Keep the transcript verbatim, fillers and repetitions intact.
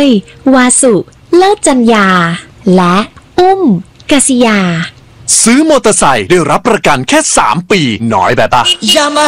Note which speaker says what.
Speaker 1: วาสุเลิศจัญญาและอุ้มกษิยา
Speaker 2: ซื้อมอเตอร์ไซค์ได้รับประกันแค่สามปีน้อยแบบปะ